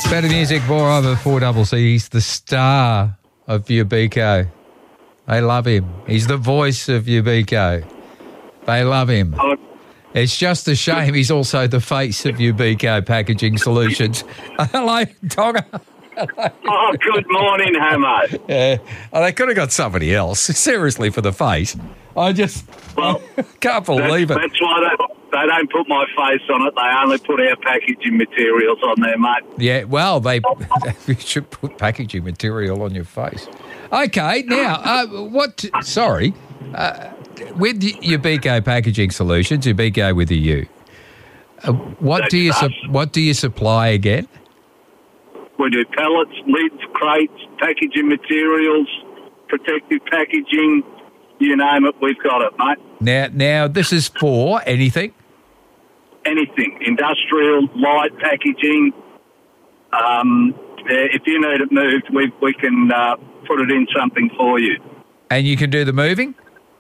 Better music, more over 4CC. He's the star of Ubiko. They love him. He's the voice of Ubiko. They love him. It's just a shame he's also the face of Ubiko Packaging Solutions. Hello, Tonga. Oh, good morning, Hammer. Yeah. Oh, they could have got somebody else. Seriously, for the face. I just can't believe it. That's why they don't put my face on it. They only put our packaging materials on there, mate. Yeah, well, they should put packaging material on your face. Okay, now, with Ubiko Packaging Solutions, Ubiko with a U, what do you supply again? We do pellets, lids, crates, packaging materials, protective packaging, you name it, we've got it, mate. Now this is for anything? Anything. Industrial, light packaging. If you need it moved, we can put it in something for you. And you can do the moving?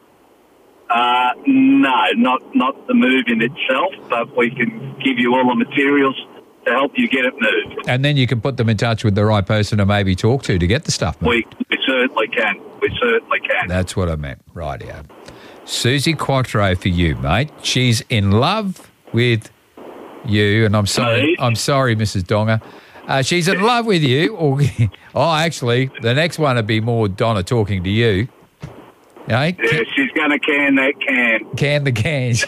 No, not the moving itself, but we can give you all the materials to help you get it moved. And then you can put them in touch with the right person to maybe talk to get the stuff moved. We certainly can. We certainly can. That's what I meant. Right, yeah. Susie Quattro for you, mate. She's in love with you, and I'm sorry, Mrs. Donga. She's in love with you. Actually, the next one would be more Donna talking to you. Yeah, she's going to can that can. Can the cans.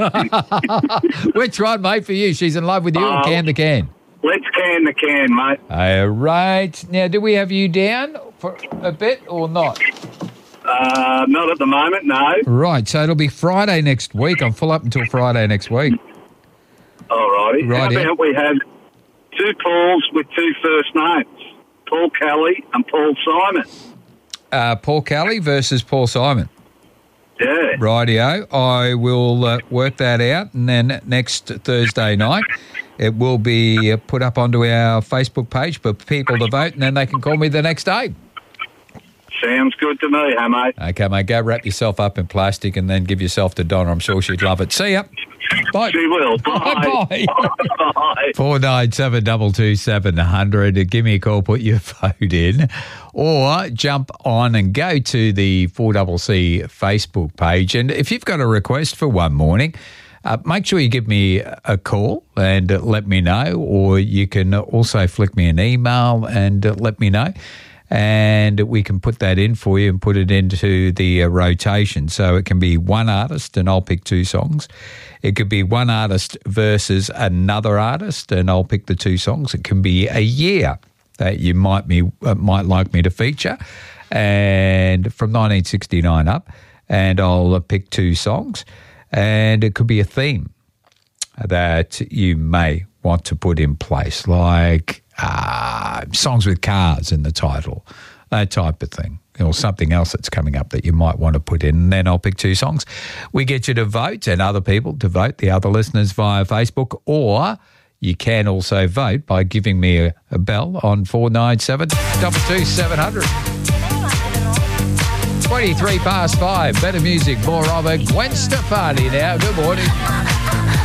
Which one, mate, for you? She's in love with you or can the can? Let's can the can, mate. All right. Now, do we have you down for a bit or not? Not at the moment, no. Right, so it'll be Friday next week. I'm full up until Friday next week. All righty. How about we have two Pauls with two first names, Paul Kelly and Paul Simon. Paul Kelly versus Paul Simon. Yeah. Rightio. I will work that out, and then next Thursday night it will be put up onto our Facebook page for people to vote, and then they can call me the next day. Sounds good to me, hey, mate. Okay, mate, go wrap yourself up in plastic and then give yourself to Donna. I'm sure she'd love it. See ya. Bye. She will. Bye. Bye. Bye. 497-227-100. Give me a call, put your vote in, or jump on and go to the 4CC Facebook page. And if you've got a request for one morning, make sure you give me a call and let me know, or you can also flick me an email and let me know. And we can put that in for you and put it into the rotation. So it can be one artist and I'll pick two songs. It could be one artist versus another artist and I'll pick the two songs. It can be a year that you might like me to feature, and from 1969 up, and I'll pick two songs. And it could be a theme that you may want to put in place, like songs with cars in the title, that type of thing, or something else that's coming up that you might want to put in. And then I'll pick two songs. We get you to vote and other people to vote, the other listeners via Facebook, or you can also vote by giving me a bell on 497-227-100. 23 past 5. Better music, more of it. Gwen Stefani now. Good morning.